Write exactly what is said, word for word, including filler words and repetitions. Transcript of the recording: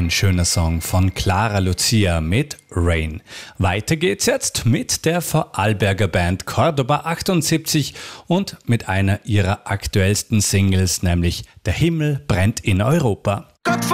Ein schöner Song von Clara Lucia mit Rain. Weiter geht's jetzt mit der Vorarlberger Band Cordoba achtundsiebzig und mit einer ihrer aktuellsten Singles, nämlich Der Himmel brennt in Europa. Gott